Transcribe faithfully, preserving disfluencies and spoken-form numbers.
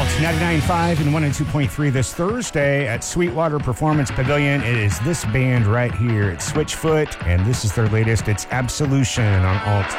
ninety-nine point five and one oh two point three this Thursday at Sweetwater Performance Pavilion. It is this band right here. It's Switchfoot, and this is their latest. It's Absolution on Alt.